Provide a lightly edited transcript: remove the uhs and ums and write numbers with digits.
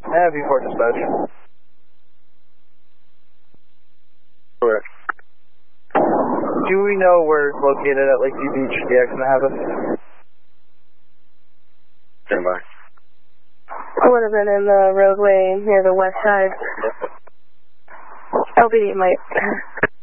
V4 dispatch. Correct. Do we know we're located at Lakeview Beach? The accident happened? Stand by. I would have been in the roadway near the west side. LBD might.